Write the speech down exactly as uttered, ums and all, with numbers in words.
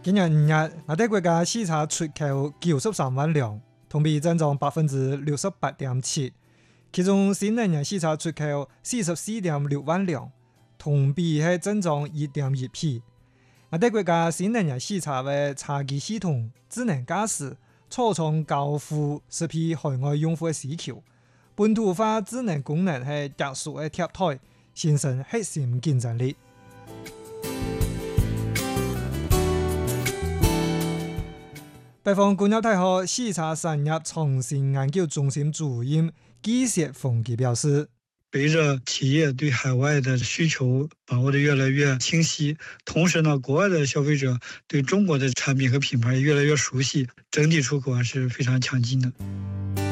今年五月，我哋國家汽車出口九十三萬輛，同比增長百分之六十八點七。其中新能源汽車出口四十四點六萬輛，同比係增長一點一倍。我哋國家新能源汽車嘅車機系統、智能駕駛、車窗交付適配海外用戶嘅需求，本土化智能功能係加速嘅貼台，形成核心競爭力。北方工業大學汽車產業創新研究中心主任季學峰表示， 隨着企業對海外的需求把握得越來越清晰，同時呢，國外的消費者對中國的產品和品牌越來越熟悉，整體出口還是非常強勁的。